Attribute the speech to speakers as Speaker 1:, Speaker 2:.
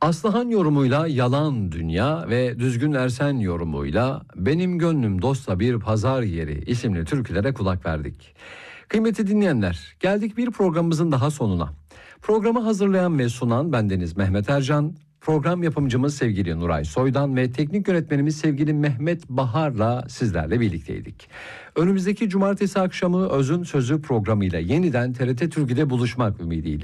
Speaker 1: Aslıhan yorumuyla Yalan Dünya ve Düzgün Ersen yorumuyla Benim Gönlüm Dost'a Bir Pazar Yeri isimli türkülere kulak verdik. Kıymetli dinleyenler, geldik bir programımızın daha sonuna. Programı hazırlayan ve sunan bendeniz Mehmet Ercan, program yapımcımız sevgili Nuray Soydan ve teknik yönetmenimiz sevgili Mehmet Bahar'la sizlerle birlikteydik. Önümüzdeki cumartesi akşamı Özün Sözü programıyla yeniden TRT Türkü'de buluşmak ümidiyle.